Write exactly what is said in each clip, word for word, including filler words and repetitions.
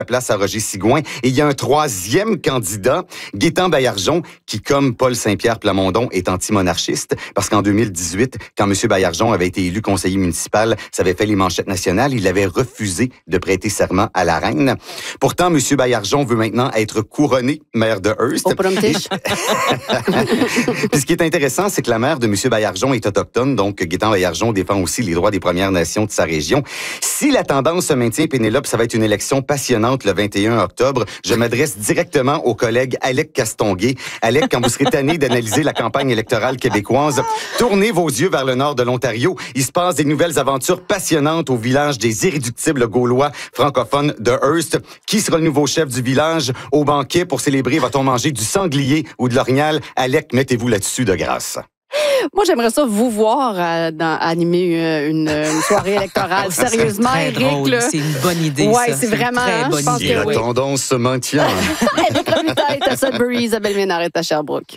place à Roger Sigouin. Et il y a un troisième candidat, Gaétan Baillargeon, qui, comme Paul Saint-Pierre Plamondon, est anti-monarchiste, parce qu'en deux mille dix-huit, quand M. Baillargeon avait été élu conseiller municipal, ça avait fait les manchettes nationales, il avait refusé de prêter serment à la reine. Pourtant, M. Baillargeon veut maintenant être couronné maire de Hearst. Au Promtiche. Puis ce qui est intéressant, c'est que la mère de M. Baillargeon est autochtone, donc Gaétan Baillargeon défend aussi les droits des Premières Nations de sa région. Si la tendance se maintient, Pénélope, ça va être une élection passionnante le vingt et un octobre. Je m'adresse directement au collègue Alec Castonguay. Alec, quand vous serez tanné d'analyser la campagne électorale québécoise, tournez vos yeux vers le nord de l'Ontario. Il se passe des nouvelles aventures passionnantes au village des irréductibles Gaulois francophones de Hearst. Qui sera le nouveau chef du village? Au banquet, pour célébrer, va-t-on manger du sanglier ou de l'orignal? Alec, mettez-vous là-dessus de grâce. Moi, j'aimerais ça vous voir euh, dans, animer euh, une, une soirée électorale. Sérieusement, Éric. C'est une bonne idée, ouais, ça. c'est vraiment, très hein, bonne je pense idée. Et la oui. tendance se maintient. Éric Robitaille est à Sudbury, Isabelle Ménard est à Sherbrooke.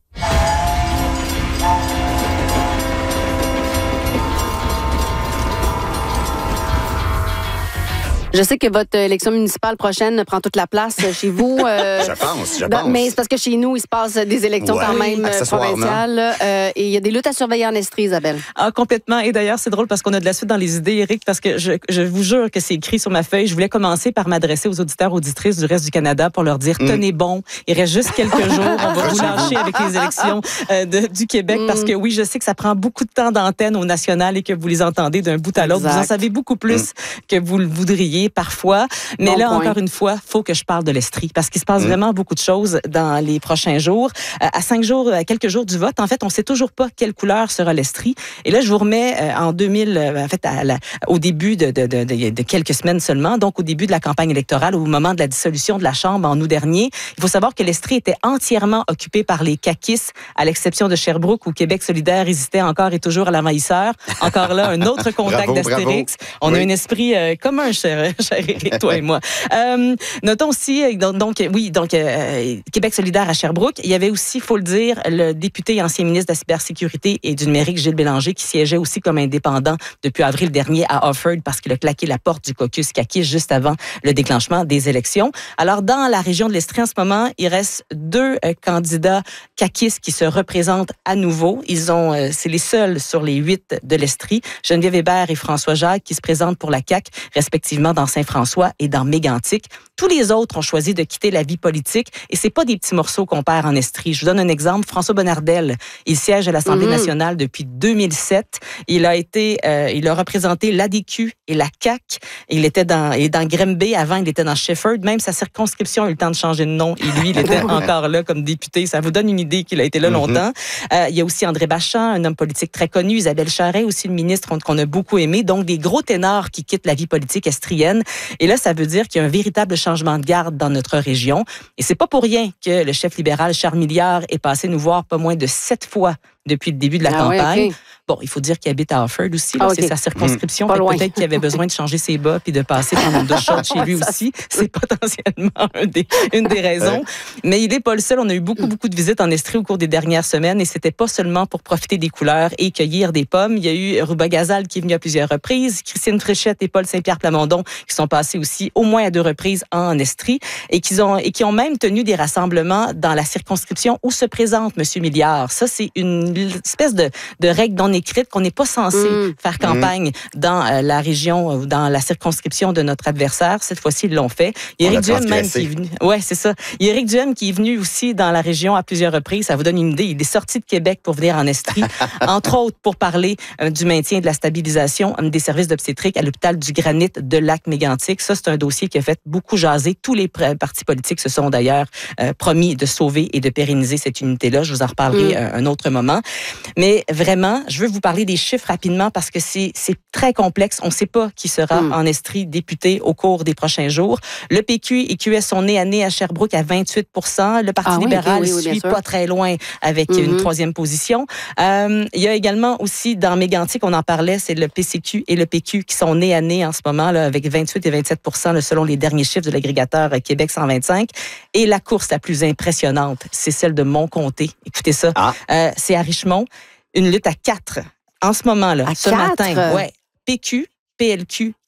Je sais que votre élection municipale prochaine prend toute la place chez vous. Euh, je pense, je dans, pense. Mais c'est parce que chez nous, il se passe des élections ouais, quand même provinciales. Euh, et il y a des luttes à surveiller en Estrie, Isabelle. Ah, complètement. Et d'ailleurs, c'est drôle parce qu'on a de la suite dans les idées, Éric, parce que je, je vous jure que c'est écrit sur ma feuille. Je voulais commencer par m'adresser aux auditeurs, auditrices du reste du Canada pour leur dire, mm. tenez bon, il reste juste quelques jours. On va vous lâcher avec les élections euh, de, du Québec mm. parce que oui, je sais que ça prend beaucoup de temps d'antenne au national et que vous les entendez d'un bout à l'autre. Vous en savez beaucoup plus mm. que vous le voudriez parfois. Mais bon là, point. Encore une fois, faut que je parle de l'Estrie parce qu'il se passe mmh. vraiment beaucoup de choses dans les prochains jours. Euh, à cinq jours, à quelques jours du vote, en fait, on sait toujours pas quelle couleur sera l'Estrie. Et là, je vous remets euh, en deux mille, euh, en fait, à la, au début de, de, de, de, de quelques semaines seulement, donc au début de la campagne électorale, au moment de la dissolution de la Chambre en août dernier. Il faut savoir que l'Estrie était entièrement occupée par les caquistes, à l'exception de Sherbrooke, où Québec solidaire résistait encore et toujours à l'envahisseur. Encore là, un autre contact d'Astérix. On oui. a un esprit euh, commun, cher, cher Éric, toi et moi. Euh, notons aussi, donc, donc oui, donc euh, Québec solidaire à Sherbrooke. Il y avait aussi, il faut le dire, le député et ancien ministre de la cybersécurité et du numérique, Gilles Bélanger, qui siégeait aussi comme indépendant depuis avril dernier à Offord parce qu'il a claqué la porte du caucus caquiste juste avant le déclenchement des élections. Alors, dans la région de l'Estrie, en ce moment, il reste deux euh, candidats caquistes qui se représentent à nouveau. Ils ont, euh, c'est les seuls sur les huit de l'Estrie, Geneviève Hébert et François Jacques, qui se présentent pour la C A Q, respectivement dans Saint-François et dans Mégantic. Tous les autres ont choisi de quitter la vie politique et c'est pas des petits morceaux qu'on perd en Estrie. Je vous donne un exemple. François Bonnardel, il siège à l'Assemblée mmh. nationale depuis deux mille sept. Il a été, euh, il a représenté l'A D Q et la C A Q. Il était dans, il est dans Grimby. Avant, il était dans Shefford. Même sa circonscription a eu le temps de changer de nom et lui, il était encore là comme député. Ça vous donne une idée qu'il a été là mmh. longtemps. Euh, il y a aussi André Bachand, un homme politique très connu. Isabelle Charret, aussi le ministre qu'on a beaucoup aimé. Donc, des gros ténors qui quittent la vie politique estrienne. Et là, ça veut dire qu'il y a un véritable changement de garde dans notre région. Et c'est pas pour rien que le chef libéral Charles Milliard est passé nous voir pas moins de sept fois depuis le début de la ah campagne. Ouais, okay. Bon, il faut dire qu'il habite à Offord aussi. Ah, okay. C'est sa circonscription. Mmh. Peut-être qu'il avait besoin de changer ses bas puis de passer pendant deux chaudes chez lui aussi. C'est potentiellement un des, une des raisons. Mais il n'est pas le seul. On a eu beaucoup, beaucoup de visites en Estrie au cours des dernières semaines et c'était pas seulement pour profiter des couleurs et cueillir des pommes. Il y a eu Ruba Gazal qui est venu à plusieurs reprises, Christine Fréchette et Paul Saint-Pierre Plamondon qui sont passés aussi au moins à deux reprises en Estrie et qui ont, et qui ont même tenu des rassemblements dans la circonscription où se présente M. Milliard. Ça, c'est une espèce de, de règle non écrite qu'on n'est pas censé mmh. faire campagne mmh. dans euh, la région ou dans la circonscription de notre adversaire. Cette fois-ci, ils l'ont fait. Il y a Éric Duhem même qui est venu. Ouais, c'est ça. Il y a Éric Duhem qui est venu aussi dans la région à plusieurs reprises. Ça vous donne une idée. Il est sorti de Québec pour venir en Estrie, entre autres pour parler euh, du maintien et de la stabilisation euh, des services d'obstétrique à l'hôpital du Granit de Lac-Mégantic. Ça, c'est un dossier qui a fait beaucoup jaser. Tous les partis politiques se sont d'ailleurs euh, promis de sauver et de pérenniser cette unité-là. Je vous en reparlerai mmh. un autre moment. Mais vraiment, je veux vous parler des chiffres rapidement parce que c'est, c'est très complexe. On ne sait pas qui sera mmh. en Estrie député au cours des prochains jours. Le P Q et Q S sont nés à nez à Sherbrooke à vingt-huit pour cent. Le Parti ah, libéral oui, oui, oui, suit pas très loin avec mmh. une troisième position. Euh, il y a également aussi dans Mégantic, on en parlait, c'est le P C Q et le P Q qui sont nés à nez en ce moment là, avec vingt-huit et vingt-sept pour cent là, selon les derniers chiffres de l'agrégateur Québec cent vingt-cinq. Et la course la plus impressionnante, c'est celle de mon comté. Écoutez ça. Ah. Euh, c'est à Richmond. Une lutte à quatre en ce moment-là, à ce quatre? matin. Ouais. P Q, P L Q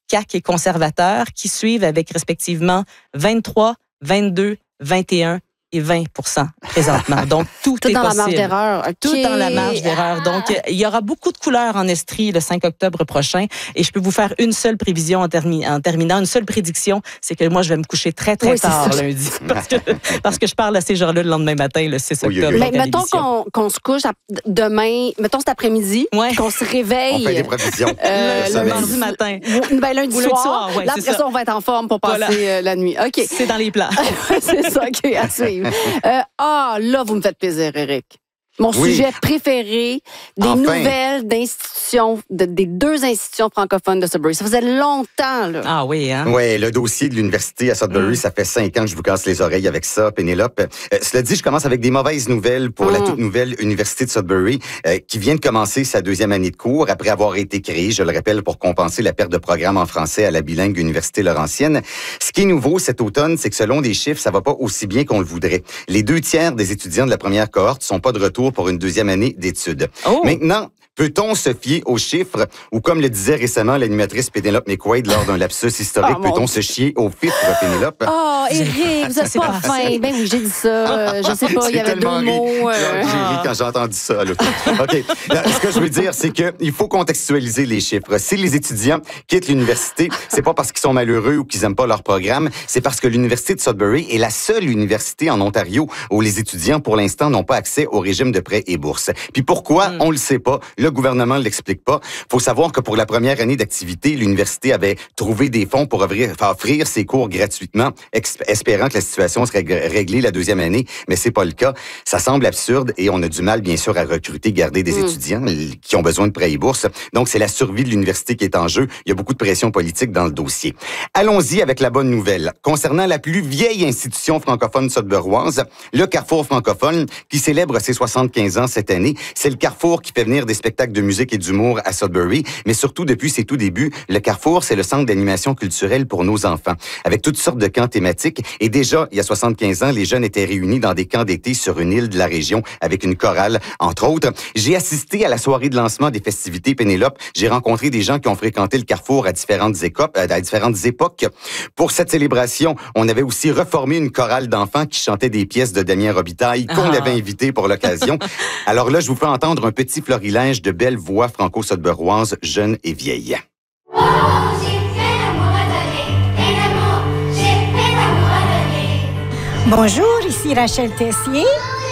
C A Q et conservateurs, qui suivent avec respectivement vingt-trois, vingt-deux, vingt et un et vingt pour cent présentement. Donc, tout, tout est dans possible. la marge d'erreur. Okay. Tout dans la marge d'erreur. Donc, il y aura beaucoup de couleurs en Estrie le cinq octobre prochain. Et je peux vous faire une seule prévision en, termi- en terminant, une seule prédiction, c'est que moi, je vais me coucher très, très oui, tard lundi. Parce que, parce que je parle à ces gens-là le lendemain matin, le six octobre. Oui, oui, oui. Mais mettons qu'on, qu'on se couche à, demain, mettons cet après-midi, ouais. qu'on se réveille. On fait des prévisions. Euh, le lundi matin. Ben, lundi Ou soir. Lundi soir ouais, là, après ça. ça, on va être en forme pour passer voilà. euh, la nuit. OK. C'est dans les plans. C'est ça, OK, à suivre. Euh, ah, là, vous me faites plaisir, Éric. Mon oui. sujet préféré, des enfin. nouvelles d'institutions, de, des deux institutions francophones de Sudbury. Ça faisait longtemps, là. Ah oui, hein? Oui, le dossier de l'université à Sudbury, mm. ça fait cinq ans que je vous casse les oreilles avec ça, Pénélope. Euh, cela dit, je commence avec des mauvaises nouvelles pour mm. la toute nouvelle université de Sudbury, euh, qui vient de commencer sa deuxième année de cours après avoir été créée, je le rappelle, pour compenser la perte de programme en français à la bilingue Université Laurentienne. Ce qui est nouveau cet automne, c'est que selon des chiffres, ça va pas aussi bien qu'on le voudrait. Les deux tiers des étudiants de la première cohorte sont pas de retour pour une deuxième année d'études. Oh. Maintenant, peut-on se fier aux chiffres ou, comme le disait récemment l'animatrice Pénélope McQuaid lors d'un lapsus historique, oh, peut-on se chier aux chiffres, Pénélope? Oh, Éric, vous êtes pas fin. Ben oui, j'ai dit ça. Euh, je sais pas, il y avait deux mots. Euh... J'ai ri quand j'ai entendu ça. Là. OK. Là, ce que je veux dire, c'est qu'il faut contextualiser les chiffres. Si les étudiants quittent l'université, c'est pas parce qu'ils sont malheureux ou qu'ils aiment pas leur programme, c'est parce que l'université de Sudbury est la seule université en Ontario où les étudiants, pour l'instant, n'ont pas accès au régime de prêts et bourses. Puis pourquoi? Mm. On le sait pas. Le gouvernement ne l'explique pas. Il faut savoir que pour la première année d'activité, l'université avait trouvé des fonds pour offrir, offrir ses cours gratuitement, exp- espérant que la situation serait réglée la deuxième année, mais c'est pas le cas. Ça semble absurde et on a du mal, bien sûr, à recruter, garder des mmh. étudiants qui ont besoin de prêts et bourses. Donc, c'est la survie de l'université qui est en jeu. Il y a beaucoup de pression politique dans le dossier. Allons-y avec la bonne nouvelle. Concernant la plus vieille institution francophone sudburoise, le Carrefour francophone, qui célèbre ses soixante-quinze ans cette année, c'est le Carrefour qui fait venir des spectacles de musique et d'humour à Sudbury, mais surtout depuis ses tout débuts, le Carrefour, c'est le centre d'animation culturelle pour nos enfants, avec toutes sortes de camps thématiques. Et déjà, il y a soixante-quinze ans, les jeunes étaient réunis dans des camps d'été sur une île de la région avec une chorale, entre autres. J'ai assisté à la soirée de lancement des festivités Pénélope. J'ai rencontré des gens qui ont fréquenté le Carrefour à différentes, écopes, à différentes époques. Pour cette célébration, on avait aussi reformé une chorale d'enfants qui chantait des pièces de Damien Robitaille qu'on ah. avait invité pour l'occasion. Alors là, je vous fais entendre un petit florilège de belles voix franco-sudburoises, jeunes et vieilles. Oh, j'ai fait l'amour à donner, et l'amour, j'ai fait l'amour à donner. Bonjour, ici Rachel Tessier.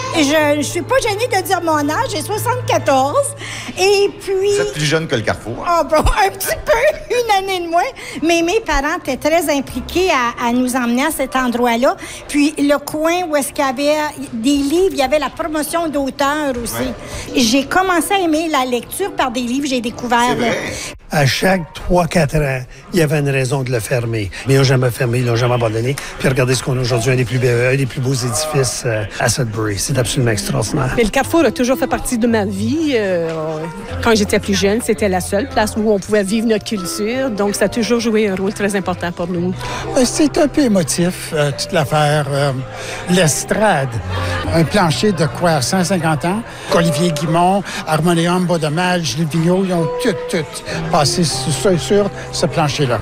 Je ne suis pas gênée de dire mon âge, j'ai soixante-quatorze. Et puis... Vous êtes plus jeune que le Carrefour. Oh, bon, un petit peu, une année de moins. Mais mes parents étaient très impliqués à, à nous emmener à cet endroit-là. Puis le coin où est-ce qu'il y avait des livres, il y avait la promotion d'auteurs aussi. Ouais. J'ai commencé à aimer la lecture par des livres, j'ai découvert... C'est vrai. À chaque trois quatre ans, il y avait une raison de le fermer. Mais ils n'ont jamais fermé, ils l'ont jamais abandonné. Puis regardez ce qu'on a aujourd'hui, un des plus, un des plus beaux édifices euh, à Sudbury. C'est absolument extraordinaire. Mais le Carrefour a toujours fait partie de ma vie. Euh, quand j'étais plus jeune, c'était la seule place où on pouvait vivre notre culture. Donc, ça a toujours joué un rôle très important pour nous. Euh, c'est un peu émotif, euh, toute l'affaire. Euh, l'estrade. Un plancher de quoi, cent cinquante ans? Olivier Guimont, Harmonium, Bois de Mal, Gilles Vigneault, ils ont tout, tout passé sur, sur ce plancher-là.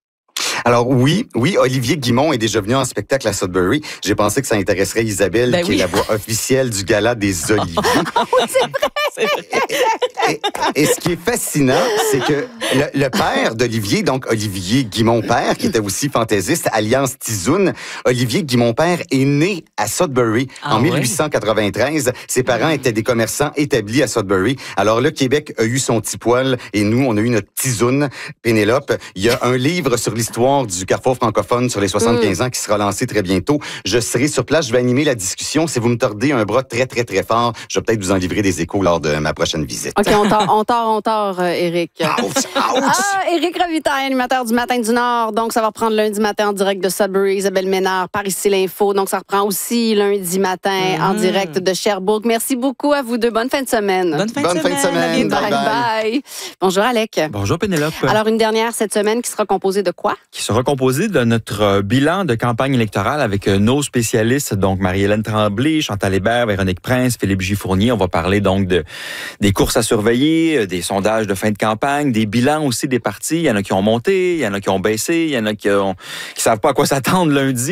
Alors oui, oui, Olivier Guimont est déjà venu en spectacle à Sudbury. J'ai pensé que ça intéresserait Isabelle, ben qui oui. est la voix officielle du gala des Oliviers. Oui, c'est vrai! C'est vrai. Et, et ce qui est fascinant, c'est que le, le père d'Olivier, donc Olivier Guimont-Père, qui était aussi fantaisiste, Alliance Tizoun, Olivier Guimont-Père est né à Sudbury ah, en oui. dix-huit cent quatre-vingt-treize. Ses parents étaient des commerçants établis à Sudbury. Alors le Québec a eu son petit poil et nous, on a eu notre Tizoun, Pénélope. Il y a un livre sur l'histoire du Carrefour francophone sur les soixante-quinze ans qui sera lancé très bientôt. Je serai sur place, je vais animer la discussion. Si vous me tordez un bras très, très, très fort, je vais peut-être vous en livrer des échos lors de ma prochaine visite. OK, on tord, on tord, on tord, euh, Éric. Ouch, ouch. Ah, Éric Robitaille, animateur du Matin du Nord. Donc, ça va reprendre lundi matin en direct de Sudbury. Isabelle Ménard, par ici l'info. Donc, ça reprend aussi lundi matin mm-hmm. en direct de Sherbrooke. Merci beaucoup à vous deux. Bonne fin de semaine. Bonne fin de Bonne semaine. Fin de semaine. Bye, bye, bye. Bonjour, Alec. Bonjour, Pénélope. Alors, une dernière cette semaine qui sera composée de quoi? Qui sera composé de notre euh, bilan de campagne électorale avec euh, nos spécialistes, donc Marie-Hélène Tremblay, Chantal Hébert, Véronique Prince, Philippe Gifournier. On va parler donc de des courses à surveiller, euh, des sondages de fin de campagne, des bilans aussi des partis. Il y en a qui ont monté, il y en a qui ont baissé, il y en a qui ont qui savent pas à quoi s'attendre lundi.